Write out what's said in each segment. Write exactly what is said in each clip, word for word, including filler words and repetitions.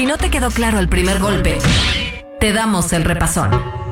si no te quedó claro el primer golpe, te damos el repasón.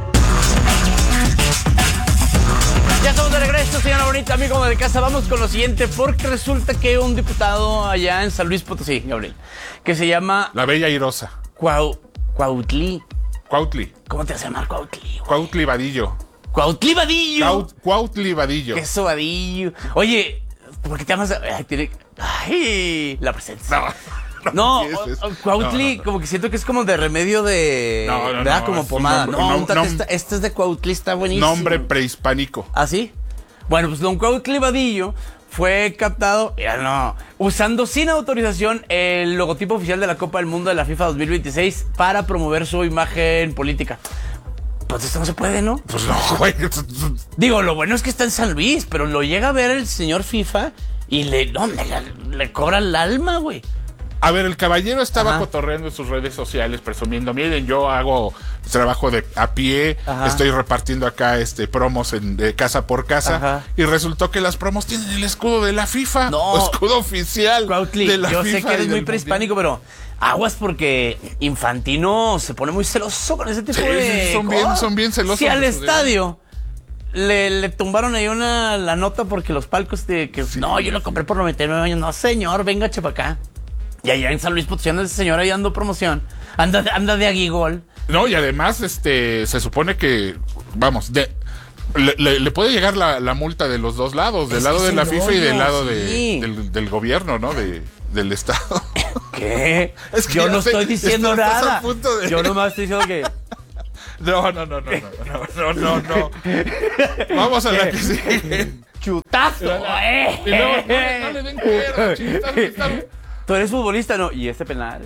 Ya estamos de regreso, señora bonita, amigo de casa. Vamos con lo siguiente, porque resulta que un diputado allá en San Luis Potosí, Gabriel, que se llama... La Bella Airosa. Cuau, Cuautli. Cuautli. ¿Cómo te vas a llamar, Cuautli? Cuautli Vadillo. Cuautli Vadillo. Cuaut, Cuautli Vadillo. Queso Vadillo. Oye, ¿por qué te llamas? Ay, tiene... Ay, la presencia. No. No, no, o, o, Cuautli, no, no, no. Como que siento que es como de remedio de... No, no, ¿verdad? no. Como pomada. Nombre, no, no, untate no, esta, este es de Cuautli, está buenísimo. Nombre prehispánico. ¿Ah, sí? Bueno, pues don Cuautli Vadillo fue captado, mira, no, usando sin autorización el logotipo oficial de la Copa del Mundo de la FIFA dos mil veintiséis para promover su imagen política. Pues esto no se puede, ¿no? Pues no, güey. Digo, lo bueno es que está en San Luis, pero lo llega a ver el señor FIFA y le, no, le, le cobra el alma, güey. A ver, el caballero estaba Ajá. cotorreando en sus redes sociales, presumiendo, miren, yo hago trabajo de a pie, Ajá. estoy repartiendo acá este promos en, de casa por casa, Ajá. y resultó que las promos tienen el escudo de la FIFA, No. o escudo oficial Cuautli, de la yo FIFA. sé que eres y muy del prehispánico, pero aguas porque Infantino se pone muy celoso con ese tipo Sí, de son bien- cosas. son bien celosos Si al de su estadio le, le tumbaron ahí una la nota porque los palcos de que Sí. no, yo lo compré por noventa y nueve años. No, señor, venga, chepa acá. Y allá en San Luis Potosí anda ese señor ahí dando promoción. Anda, anda de aguigol. No, y además, este, se supone que, vamos, de, le, le, le puede llegar la, la multa de los dos lados, del Es lado que de es la un FIFA y del rollo, lado sí. de, del, del gobierno, ¿no? De, del Estado. ¿Qué? Es que yo ya no sé, estoy diciendo estás a nada. punto de- Yo nomás estoy diciendo que... No, no, no, no, no, no, no, no, no. Vamos a la que sigue. ¡Chutazo! ¡Eh! Y luego, no, le- no le den cuerda, chingados, están- Tú eres futbolista, ¿no? Y ese penal.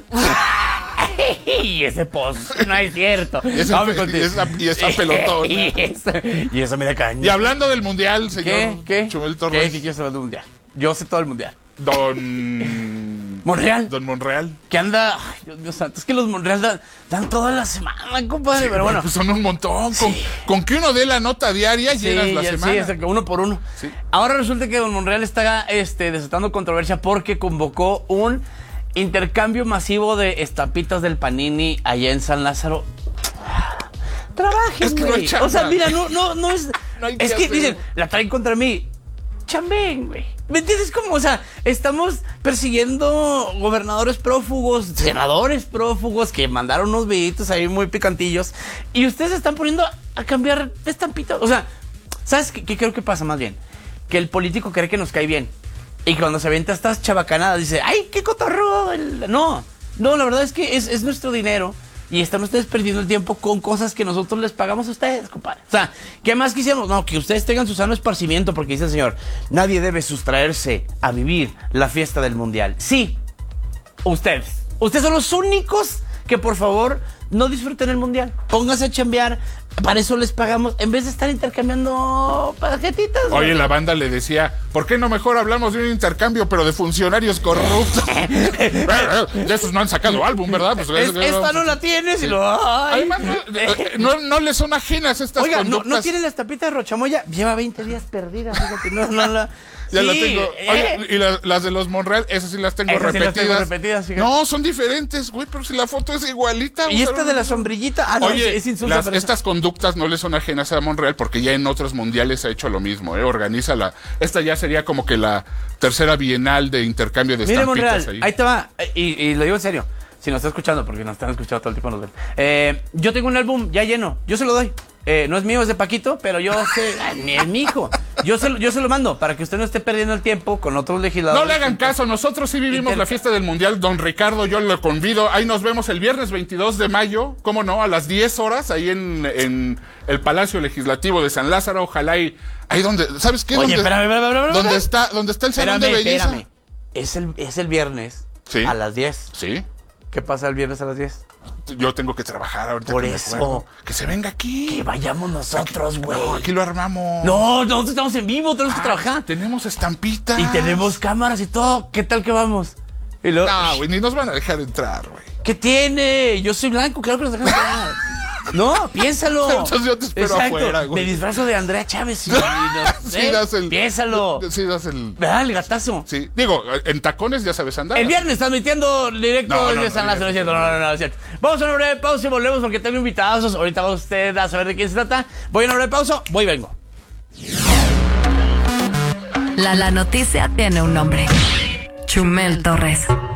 Y ese post. No es cierto. Y ese- Vamos y contigo. esa- y esa pelotona. Y eso, y eso me da caña. Y hablando del mundial, señor ¿Qué? ¿Qué? Chumel ¿Qué? Torres, ¿Qué quieres saber del mundial? Yo sé todo el mundial. don... ¿Monreal? Don Monreal. Que anda... Ay, Dios mío santo. Es que los Monreal dan, dan toda la semana, compadre. Sí, pero bueno. pues son un montón. Con, con que uno dé la nota diaria, Sí, llenas la ya- semana. sí, es el que uno por uno. Sí. Ahora resulta que don Monreal está este, desatando controversia porque convocó un intercambio masivo de estampitas del Panini allá en San Lázaro. Trabajen, Es que no hay güey. chamba. O sea, mira, no, no, no es. No hay es que que hacer. dicen, la traen contra mí. Chambén, güey. ¿Me entiendes? Como, o sea, estamos persiguiendo gobernadores prófugos, senadores prófugos que mandaron unos videitos ahí muy picantillos. Y ustedes se están poniendo a cambiar de estampita. O sea, ¿sabes qué, qué creo que pasa más bien? Que el político cree que nos cae bien. Y cuando se avienta estas chabacanadas dice, ¡ay, qué cotorro! El... No, no, la verdad es que es, es nuestro dinero. Y están ustedes perdiendo el tiempo con cosas que nosotros les pagamos a ustedes, compadre. O sea, ¿qué más quisiéramos? No, que ustedes tengan su sano esparcimiento, porque dice el señor, nadie debe sustraerse a vivir la fiesta del mundial. Sí, ustedes. Ustedes son los únicos que, por favor, no disfruten el mundial. Pónganse a chambear. Para eso les pagamos, en vez de estar intercambiando tarjetitas. Oye, la banda le decía, ¿por qué no mejor hablamos de un intercambio, pero de funcionarios corruptos? De esos no han sacado álbum, ¿verdad? Pues, Es- esta no la tienes y lo... Ay. Además, no, eh, no, no le son ajenas estas Oiga, no, conductas. no tiene la estampita de Rochamoya. Lleva veinte días perdida. Fíjate, no, no la... Ya la Sí, tengo. eh. Oye, y la- las de los Monreal, esas sí las tengo Esas sí las repetidas. tengo repetidas, fíjate. No, son diferentes, güey, pero si la foto es igualita. Y esta usaron- de la sombrillita. Ah, no, Oye, es, es insulsa. las- pero estas conductas no le son ajenas a Monreal porque ya en otros mundiales ha hecho lo mismo, ¿eh? Organiza la... Esta ya sería como que la tercera bienal de intercambio de Mire, estampitas Monreal, ahí. ahí te va. Y, y lo digo en serio. Si nos está escuchando, porque nos están escuchando todo el tiempo, nos ven. Eh, yo tengo un álbum ya lleno. Yo se lo doy. Eh, no es mío, es de Paquito, pero yo sé... Ay, es mi hijo. Yo se, lo- yo se lo mando para que usted no esté perdiendo el tiempo con otros legisladores. No le hagan caso, nosotros sí vivimos Inter- la fiesta del mundial. Don Ricardo, yo lo convido. Ahí nos vemos el viernes veintidós de mayo, cómo no, a las diez horas, ahí en, en el Palacio Legislativo de San Lázaro. Ojalá ahí, ahí donde, ¿sabes qué? Oye, donde, espérame, espérame, espérame, donde espérame. está, donde está el salón Espérame, de belleza. espérame. Es el, es el viernes Sí. a las diez. Sí, ¿Qué pasa el viernes a las diez? yo tengo que trabajar ahorita. Por que me eso. acuerdo. Que se venga aquí. Que vayamos nosotros, güey. No, aquí lo armamos. No, nosotros estamos en vivo, tenemos que Ah, trabajar. Tenemos estampitas. Y tenemos cámaras y todo. ¿Qué tal que vamos? Y luego, No, güey, ni nos van a dejar entrar, güey. ¿qué tiene? Yo soy blanco, claro que nos dejan entrar. No, piénsalo. Entonces yo te espero Exacto. afuera, güey. Me disfrazo de Andrea Chávez. Y, y no sé, Sí, das el... piénsalo. Sí, das el... ¿Verdad? El gatazo. Sí, digo, en tacones ya sabes andar. El viernes transmitiendo directo No, no, desde no, San no, Lázaro, no es cierto, no, no, no, es cierto. Vamos a una breve pausa y volvemos porque tengo invitados. Ahorita va usted a saber de quién se trata. Voy a una breve pausa, voy y vengo. La, la noticia tiene un nombre. Chumel Torres.